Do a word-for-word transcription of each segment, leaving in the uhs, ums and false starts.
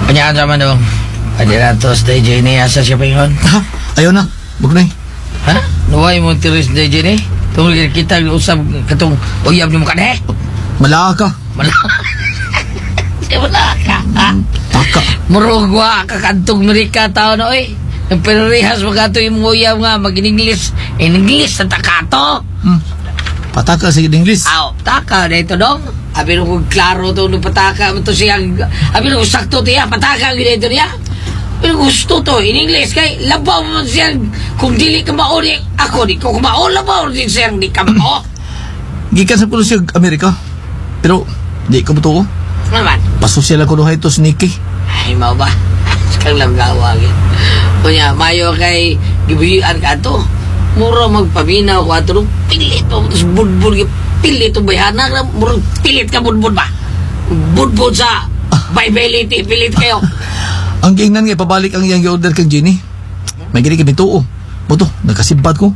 Kanyaan sa manong. Adi na to sa D J ni. Asa siya pa yun? Ha? Ayaw na. Bugnay. Ha? Nuway mo tiris D J ni? Tungkol kita usap katong uyab ni mo ka na eh. Malaka ka. Malaka. Wala ka, ha? Taka. Murugwa ka kantong Amerika tao na, oy. Ang perihas magato yung nguyam nga, mag-in-English. In-English na takato. Hmm. Pataka sa English. Aw, taka na ito dong. Abi nung kung klaro ito, nung pataka mo ito siya. Abi nung sakto ito yan, pataka ang ito niya. Abi nung gusto to, in-English kay, labaw mo siya. Kung dili ka mauli, ako di ko kumao, labaw din siya, di ka mao. Gikan sa pulo siya Amerika. Pero, di ko buto ko. Naman. Pasosyal ako doon ito si Nikki. Ay, mau ba? Sekang lang gawagin. Kunya, mayo kay gibiyan ka to. Mura magpaminaw ko ato. Pilit mo. Tapos budbud. Pilit mo bayana. Mura pilit ka budbud ba? Budbud sa viability. Pilit kayo. Ang gingnan nga, pabalik ang iyang i-order kang Jenny. May gini kami tuo. Buto, nagkasibad ko.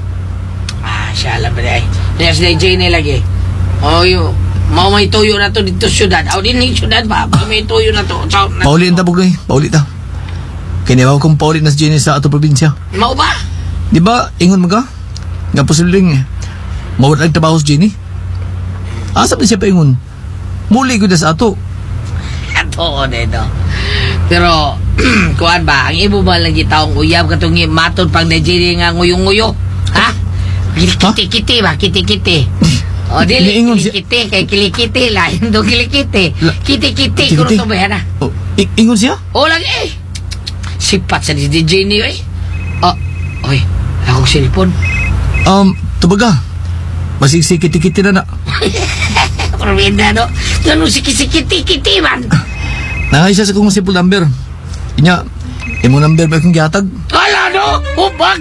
Ah, siya alam ba day? Yes, day Jenny lagi. Oh, yun. Mau may tuyo na to dito syudad. Aw din ni syudad ba? May tuyo na to. So, na Paulit ta Bugnay, paulit ta. Kinibaw kong paulit na si Jenny sa ato probinsya. mau ba? Di ba, ingon mo ka? Nga posibleng eh. Mawat ang trabaho si Jenny. Asap na siya pa ingon. Muli ko na sa ato. Ato o dito. Pero, kuhan ba? Ang ibo ba lang gitaong uyab katong matod pang Nigeria nga nguyong-nguyo? Ha? Kiti-kiti ba? Kiti-kiti. O, dili Niingon siya- kilikiti. Kay kilikiti la. Hindi kilikiti. La- Kiti-kiti. Kiti-kiti. Kuro to ba yan, ha? Oh, i- ingon siya? O, lagi eh. Sipat sa D J niyo eh. O, oy. Akong cellphone. Um, tubaga. Basig si kiti-kiti na na. Probida, no? Ganun si kisikiti-kiti man. Nangay siya sa kong simple number. Inya, imo number ba kong gihatag? Wala, no? Hubag.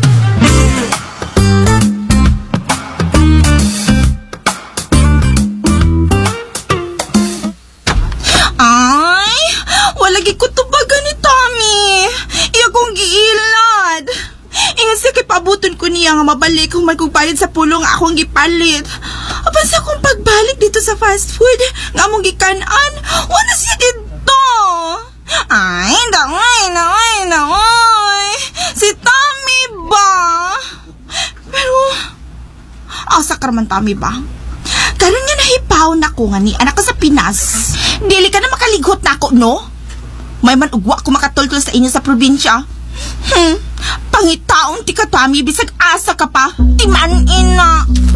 Ay, walagi ko tubagan ni Tommy. Iya kong giilad. Iya sa kipabuton ko niya nga mabalik kung may bayad sa pulong akong gipalit. Apan sa kong pagbalik dito sa fast food, nga mong gikanan, wala siya dito. Ay, dangay, dangay, dangay. Si Tommy ba? Pero, asa ka naman Tommy ba? Karon nga nahipaw na ko nga ni anak ko sa Pinas. Dili ka na makalighot na ako, no? May man ugwa ko makatultol sa inyo sa probinsya. Hmm, pangitaong ti ka Tommy, bisag asa ka pa. Timanin na.